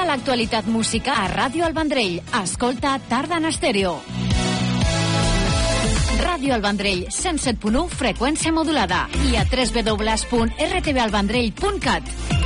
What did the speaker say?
Tota l'actualitat musical a Ràdio El Vendrell. Escolta Tarda en Estèreo. Ràdio El Vendrell, 107.1, freqüència modulada. I a www.rtvalvendrell.cat.